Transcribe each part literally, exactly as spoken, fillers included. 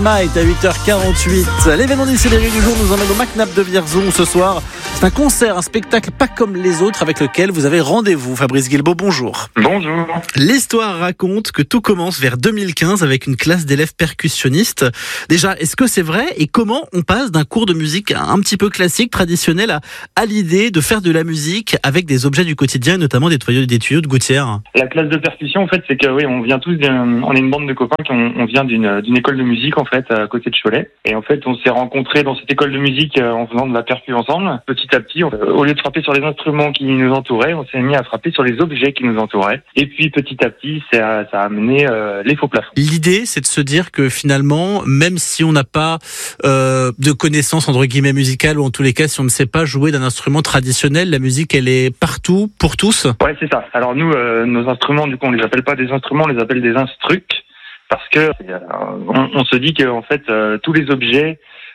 Night à huit heures quarante-huit. L'événement des céléries du jour nous emmène au MacNap de Vierzon ce soir. C'est un concert, un spectacle pas comme les autres avec lequel vous avez rendez-vous. Fabrice Guilbault, bonjour. Bonjour. L'histoire raconte que tout commence vers deux mille quinze avec une classe d'élèves percussionnistes. Déjà, est-ce que c'est vrai et comment on passe d'un cours de musique un petit peu classique, traditionnel à, à l'idée de faire de la musique avec des objets du quotidien, notamment des tuyaux, des tuyaux de gouttière? La classe de percussion, en fait, c'est que oui, on vient tous, d'un, on est une bande de copains qui on, on vient d'une, d'une école de musique en fait à côté de Cholet. Et en fait, on s'est rencontrés dans cette école de musique en faisant de la percu ensemble. Petit à petit, on, au lieu de frapper sur les instruments qui nous entouraient, on s'est mis à frapper sur les objets qui nous entouraient. Et puis petit à petit, ça, ça a amené euh, les faux plafonds. L'idée, c'est de se dire que finalement, même si on n'a pas euh, de connaissances entre guillemets musicales, ou en tous les cas, si on ne sait pas jouer d'un instrument traditionnel, la musique, elle est partout, pour tous. Ouais, c'est ça. Alors nous, euh, nos instruments, du coup, on les appelle pas des instruments, on les appelle des instrucs. Parce que euh, on, on se dit que en fait euh, tous les objets,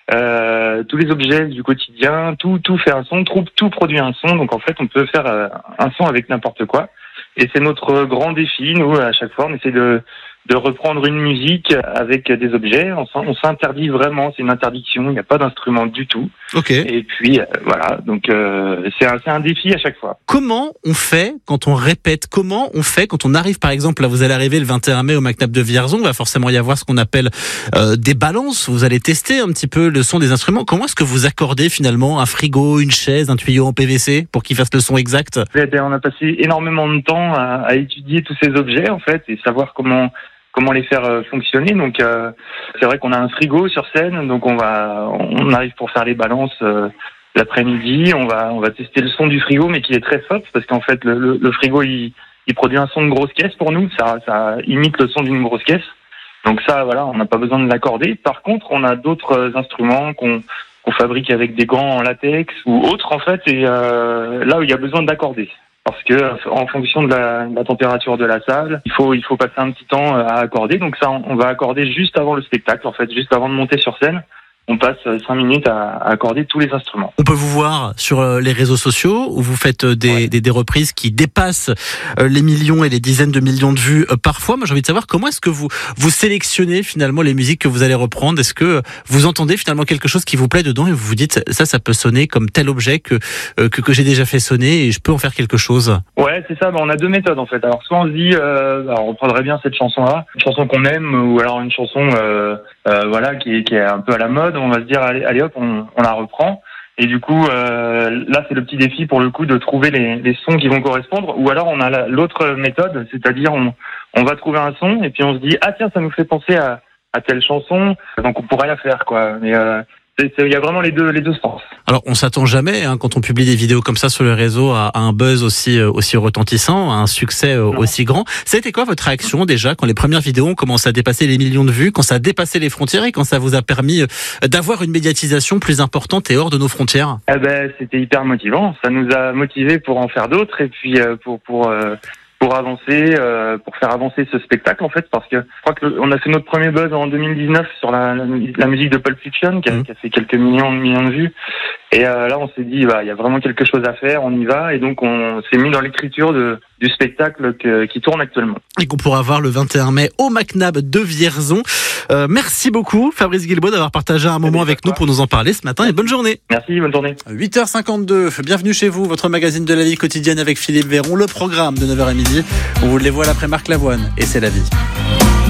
euh, tous les objets du quotidien, tout tout fait un son, tout, tout produit un son. Donc en fait on peut faire euh, un son avec n'importe quoi. Et c'est notre grand défi. Nous à chaque fois on essaie de de reprendre une musique avec des objets. On, on s'interdit vraiment, c'est une interdiction. Il n'y a pas d'instrument du tout. Ok. Et puis euh, voilà, donc euh, c'est un c'est un défi à chaque fois. Comment on fait quand on répète? Comment on fait quand on arrive, par exemple, là vous allez arriver le vingt et un mai au MacNap de Vierzon, il va forcément y avoir ce qu'on appelle euh, des balances. Vous allez tester un petit peu le son des instruments. Comment est-ce que vous accordez finalement un frigo, une chaise, un tuyau en P V C pour qu'il fasse le son exact? On a passé énormément de temps à, à étudier tous ces objets en fait et savoir comment comment les faire euh, fonctionner. Donc euh, c'est vrai qu'on a un frigo sur scène, donc on va on arrive pour faire les balances euh, l'après-midi, on va on va tester le son du frigo mais qui est très soft parce qu'en fait le, le, le frigo il, il produit un son de grosse caisse pour nous, ça ça imite le son d'une grosse caisse. Donc ça voilà, on n'a pas besoin de l'accorder. Par contre, on a d'autres instruments qu'on qu'on fabrique avec des gants en latex ou autres en fait et euh, là où il y a besoin d'accorder. Parce que en fonction de la, de la température de la salle, il faut il faut passer un petit temps à accorder. Donc ça, on va accorder juste avant le spectacle, en fait, juste avant de monter sur scène. On passe cinq minutes à, à accorder tous les instruments. On peut vous voir sur les réseaux sociaux où vous faites des, ouais. des, des reprises qui dépassent les millions et les dizaines de millions de vues parfois. Moi, j'ai envie de savoir comment est-ce que vous vous sélectionnez finalement les musiques que vous allez reprendre. Est-ce que vous entendez finalement quelque chose qui vous plaît dedans et vous vous dites ça, ça peut sonner comme tel objet que que, que j'ai déjà fait sonner et je peux en faire quelque chose? Ouais, c'est ça. Ben, on a deux méthodes en fait. Alors soit on se dit, euh, alors on prendrait bien cette chanson-là, une chanson qu'on aime ou alors une chanson, euh, euh, voilà, qui est, qui est un peu à la mode. On va se dire allez, allez hop, on, on la reprend. Et du coup, euh, là, c'est le petit défi pour le coup de trouver les, les sons qui vont correspondre. Ou alors, on a la, l'autre méthode, c'est-à-dire on, on va trouver un son et puis on se dit ah tiens, ça nous fait penser à, à telle chanson, donc on pourrait la faire quoi. Mais euh, il y a vraiment les deux, les deux sens. Alors, on s'attend jamais, hein, quand on publie des vidéos comme ça sur le réseau, à, à un buzz aussi, aussi retentissant, à un succès non. aussi grand. Ça a été quoi votre réaction déjà quand les premières vidéos ont commencé à dépasser les millions de vues, quand ça a dépassé les frontières et quand ça vous a permis d'avoir une médiatisation plus importante et hors de nos frontières? Eh ben, c'était hyper motivant. Ça nous a motivés pour en faire d'autres et puis euh, pour pour euh, pour avancer, euh, pour faire avancer ce spectacle en fait, parce que je crois que le, on a fait notre premier buzz en deux mille dix-neuf sur la, la, la musique de Pulp Fiction qui a, mmh. qui a fait quelques millions de millions de vues. Et euh, là, on s'est dit, bah, il y a vraiment quelque chose à faire, on y va, et donc on s'est mis dans l'écriture de, du spectacle que, qui tourne actuellement. Et qu'on pourra voir le vingt et un mai au MacNap de Vierzon. Euh, merci beaucoup, Fabrice Guilbault, d'avoir partagé un moment avec nous pour nous en parler ce matin, et bonne journée. Merci, bonne journée. huit heures cinquante-deux, bienvenue chez vous, votre magazine de la vie quotidienne avec Philippe Véron, le programme de neuf heures à midi. On vous le dévoile après Marc Lavoine, et c'est la vie.